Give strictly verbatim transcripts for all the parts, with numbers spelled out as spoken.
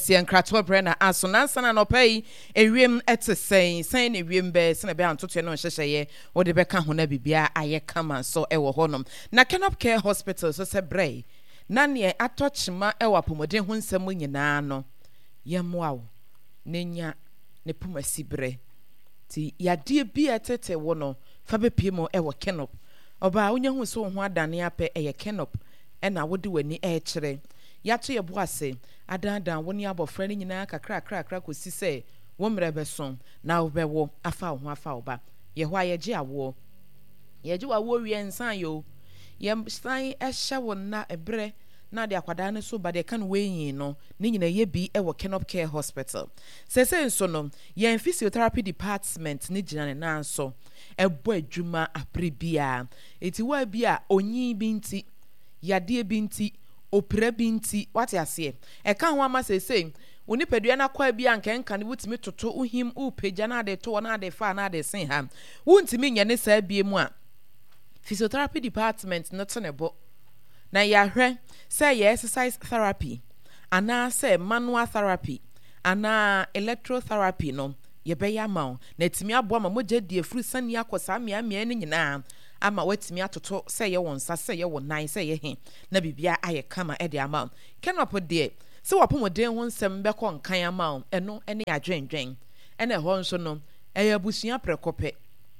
Sian Cratwa Brenna Asonansan and Opay, a rim at the same, saying a rim bears and a bound to Teno Sheshaye, or the Becca Honebibia, I come so ewa honum. Na Canop Care Hospital, so se bray. Nanye, I touch ma ewa pomodin when some winning nano. Yam wow, Nenya, ne puma sibre. Ti ya dear be a tete wono, Fabe Pimo ewa Kenop. Oba unya who so one daniape a Kenop, and I would do any air chere. Yato ye boase adanda woni abofra ni nyina kakra kakra kakra ko si se wo mre beson na wo bewo afa ho afa oba ye ho ayeje awo ye je wawo wie nsan yo ye san ehye wo na ebre na de akwada ne so ba de kan weyin no ni nyina ye bi e wo Kenop Care Hospital se se nso no ye physiotherapy department ni gina ne nanso ebo adwuma apribia eti wa bia onyi binti yade binti opera binti what ya say e kan ho ama say say oni pedua na kwa bia nka nka ne wutimi toto uhim upeja na de to na de fa na de sen ha wuntimi nya ne sa bie mu a physiotherapy department no tenebo na ya hwe say ya exercise therapy ana say manual therapy ana electrotherapy no ye be ya ma na timi abo ma moje die furu sani akosa amia mia ne nyina ama watimi atoto say ye won sa say ye won nine say ye he na bibia aye kama e de ama Kenop de se wapomoden ho nsem be kon kan ama eno ene adwendwen ene ho nso no eye abusua prekope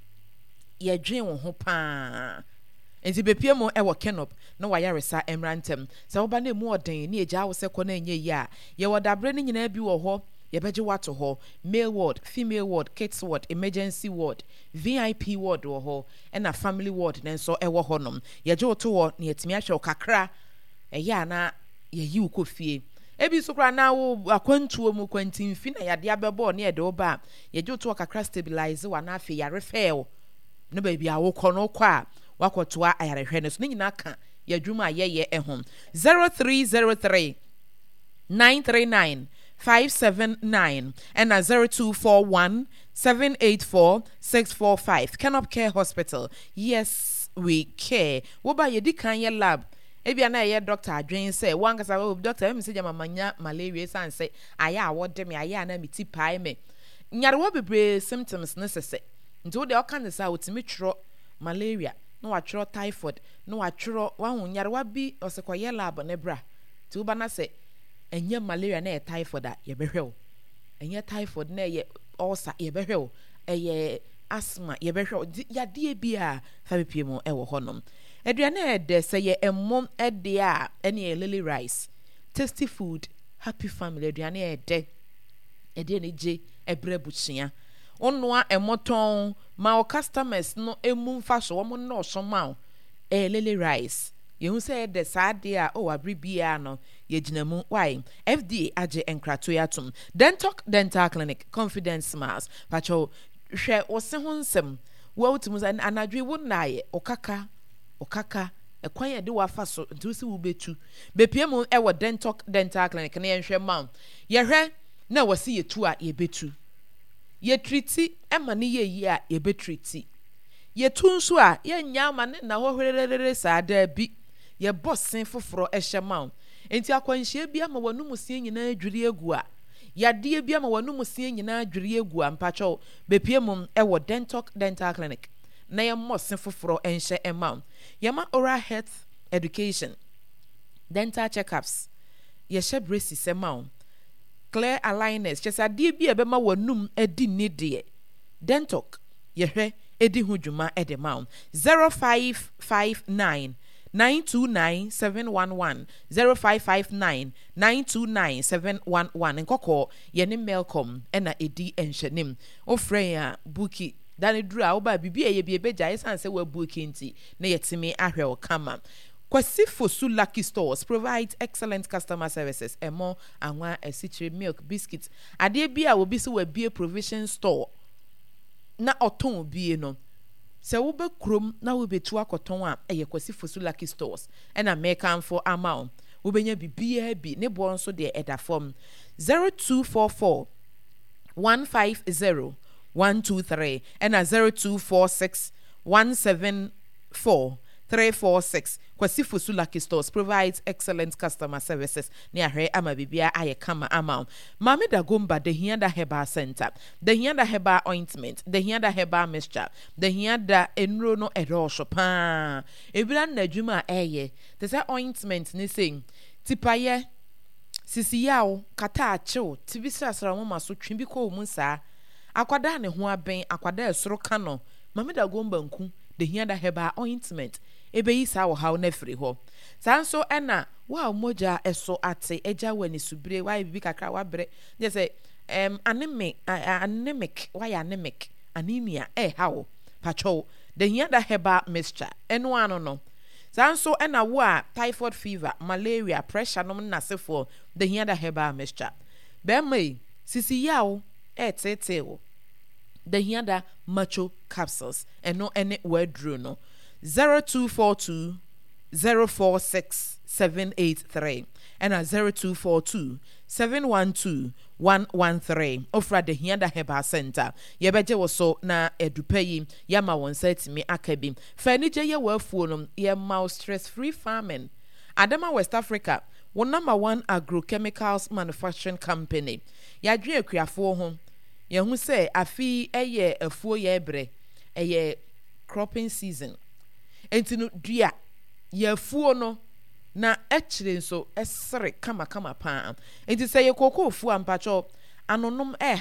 ye dwen wo ho pa enti bepie mo e wo Kenop na wayaresa emrantem se wo ba na mu oden ni eja wo se ko na enye yi a ye wodabre ni nyina bi wo ho ye beje wato ho male ward, female ward, kids ward, emergency ward, V I P ward wo ho and a family ward nenso e wo honom ye je to wo na yetimi ahwe kakra e ya na ye yi ko fie e bi so kra na wo akwantuo mu kwantin fi na yade abebo na ye de oba ye je to kakra stabilize wa na afi yare fail no ba bia wo kɔ no kwa wakotoa ayarehwe ne so nyina ka ye dwuma ye ye ehom zero three zero three nine three nine five seven nine and a zero two four one seven eight four six four five Kenop Care Hospital. Yes, we care. Wo ba ye di kan ye lab. Ebia na ye doctor adwen say wan kasa wo doctor em se jama manya malaria san say aya awode me aya na meti pai me. Nyare wo bebre symptoms necessary. Nti wo de o kan say otimi twro malaria, no wa twro typhoid, no wa twro wa hu nyare wa bi o se koye lab ne bra. Ti wo ba na say enye malaria na e typhoid a ye behwe enye typhoid na ye ulcer ye behwe eye asthma ye behwe ya de bia fa bepie mu e wo honom aduane e de se ye emmom e de a ene lily rice tasty food happy family aduane e de e de ne je ebre buchia onnoa emoton ma o customers no emu fa so wo no so ma e lily rice ye hu say de saade a o abri bia no ye ginamu why F D A age enkrato yatum dental dental clinic confidence smiles pacho hwe wo se ho nsem wo utum anadwe wo naye okaka okaka ekwan ye de wa fa so nti se wo betu bepie mu e wo dental dental clinic na ye hwe ma ye hwe na wo se ye tu a ye betu ye treati e ma ne ye yi a ye betreati ye tu nso a ye nya ma ne na ho hwererere saada bi ye bossen foforo ehye ma enti akwanhie bia ma wanu musie nyina adwiri egu a yade bia ma wanu musie nyina adwiri egu a mpacho bepie mum e wo dental dental clinic na ye mossen foforo enhye ema ye ma oral health education dental checkups ye she braces ema clear aligners chesa de bia be ma wanum edi ni de dental ye hwe edi hu dwuma e de ma zero five five nine nine two nine seven one one zero five five nine nine two nine seven one one nkoko ye ne mailcom ena edi enhyenim ofren a buki dane duru a oba bibia ye bie beja esanse wa buki nti na yetimi ahwe o kama Kwasi Fosu Lucky Stores provides excellent customer services emo anwa esichire milk biscuits ade bia obi se wa bie provision store na oton bie no se wo be krom na wo betu akoton a eye Kwasi Fosu Lucky Stores and American for amount wo benya bibia bi ne bo nso de eda form zero two four four one five zero one two three and a zero two four six one seven four three four six. Kwasi Fosu Lucky Stores provides excellent customer services. Near her ama bibia aye kama ama. Mami da gomba the Hianda Heba Center, the Hianda Heba ointment, the Hianda Heba mixture, the Hianda enro no ero shopa. Ebira na juma eye. The say ointment ni sing. Tipaye sisi yawo kata achew tibisa asra mo maso twimbi ko mu saa. Akwada ne ho aben akwada esoro kano. Mami da gomba nku the Hianda Heba ointment. Ebe yi sa wo haw na firi ho sanso ena wa moja eso ate eja wani subre wa bibi kakra wa bre je say em anemic anemic wa ya anemic anemia eh hawo pacho the Hianda Heba mixture eno ano no sanso ena wo a typhoid fever malaria pressure no na sefo the Hianda Heba mixture be mai sisi yawo eh tete wo the Hianda macho capsules eno ene wadru no zero two four two zero four six seven eight three and a zero two four two seven one two one one three. Ofra the Hianda Heba Center. Yebeje woso na edupeyi yama wonset me akabi. Furniture ye wefuonum ye mouse stress free farming. Adama West Africa, one number one agrochemicals manufacturing company. Yadwe akuafo ho. Ye hu se afi eye afuo ye bre. Eye cropping season. Enti no dua ya fuo no na echire nso esere kama kama pa enti se ye kokofo ampacho anonom eh